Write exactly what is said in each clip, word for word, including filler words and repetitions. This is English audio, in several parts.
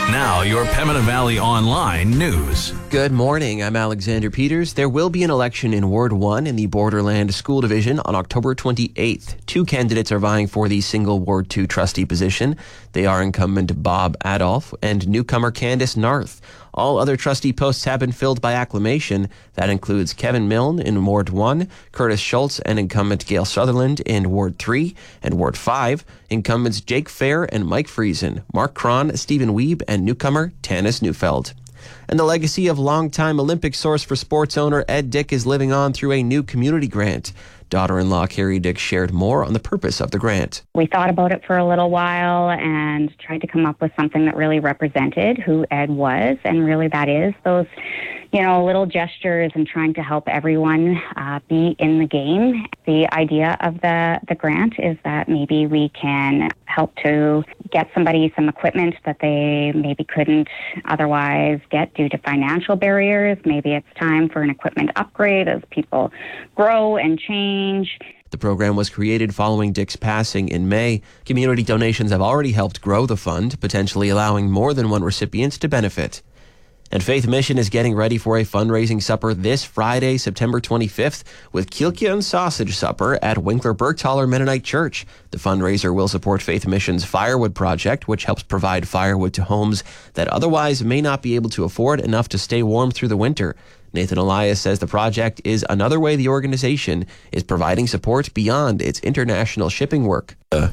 Now, your Pembina Valley Online news. Good morning. I'm Alexander Peters. There will be an election in Ward one in the Borderland School Division on October twenty-eighth. Two candidates are vying for the single Ward two trustee position. They are incumbent Bob Adolph and newcomer Candice Narth. All other trustee posts have been filled by acclamation. That includes Kevin Milne in Ward one, Curtis Schultz and incumbent Gail Sutherland in Ward three, and Ward five, incumbents Jake Fair and Mike Friesen, Mark Cron, Stephen Wiebe, and newcomer Tanis Neufeld. And the legacy of longtime Olympic source for sports owner Ed Dick is living on through a new community grant. Daughter-in-law Carrie Dick shared more on the purpose of the grant. We thought about it for a little while and tried to come up with something that really represented who Ed was, and really that is those, you know, little gestures and trying to help everyone uh, be in the game. The idea of the, the grant is that maybe we can help to get somebody some equipment that they maybe couldn't otherwise get due to financial barriers. Maybe it's time for an equipment upgrade as people grow and change. The program was created following Dick's passing in May. Community donations have already helped grow the fund, potentially allowing more than one recipient to benefit. And Faith Mission is getting ready for a fundraising supper this Friday, September twenty-fifth, with Kilkia and Sausage Supper at Winkler Bergthaler Mennonite Church. The fundraiser will support Faith Mission's Firewood Project, which helps provide firewood to homes that otherwise may not be able to afford enough to stay warm through the winter. Nathan Elias says the project is another way the organization is providing support beyond its international shipping work. Uh,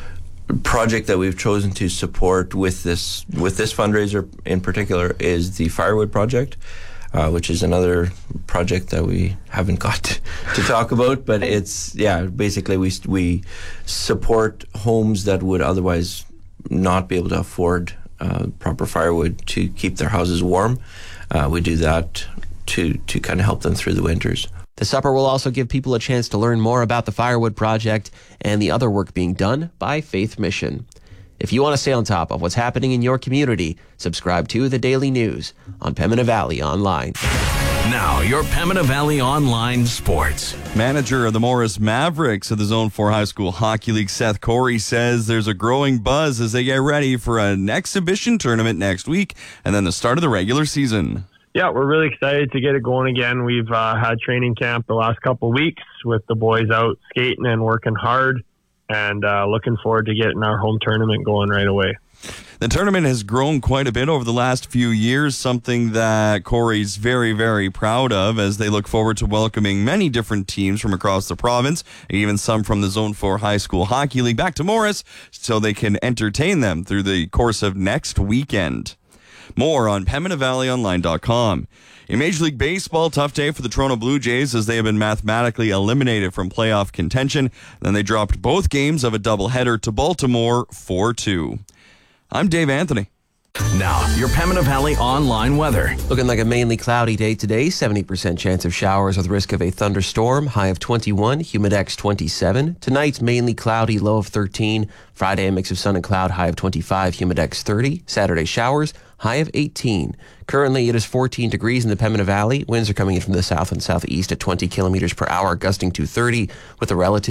project that we've chosen to support with this with this fundraiser in particular is the Firewood Project, uh, which is another project that we haven't got to, to talk about, but it's, yeah, basically we we support homes that would otherwise not be able to afford uh, proper firewood to keep their houses warm. Uh, we do that to to kind of help them through the winters. The supper will also give people a chance to learn more about the Firewood Project and the other work being done by Faith Mission. If you want to stay on top of what's happening in your community, subscribe to The Daily News on Pembina Valley Online. Now, your Pembina Valley Online sports. Manager of the Morris Mavericks of the Zone four High School Hockey League, Seth Corey, says there's a growing buzz as they get ready for an exhibition tournament next week and then the start of the regular season. Yeah, we're really excited to get it going again. We've uh, had training camp the last couple of weeks with the boys out skating and working hard, and uh, looking forward to getting our home tournament going right away. The tournament has grown quite a bit over the last few years, something that Corey's very, very proud of as they look forward to welcoming many different teams from across the province, and even some from the Zone four High School Hockey League back to Morris so they can entertain them through the course of next weekend. More on Pembina Valley Online dot com. In Major League Baseball, tough day for the Toronto Blue Jays as they have been mathematically eliminated from playoff contention. Then they dropped both games of a doubleheader to Baltimore four two. I'm Dave Anthony. Now, your Pembina Valley Online weather. Looking like a mainly cloudy day today. seventy percent chance of showers with risk of a thunderstorm. High of twenty-one, humidex twenty-seven. Tonight, mainly cloudy, low of thirteen. Friday, a mix of sun and cloud, high of twenty-five, humidex thirty. Saturday, showers, high of eighteen. Currently, it is fourteen degrees in the Pembina Valley. Winds are coming in from the south and southeast at twenty kilometers per hour, gusting to thirty with a relative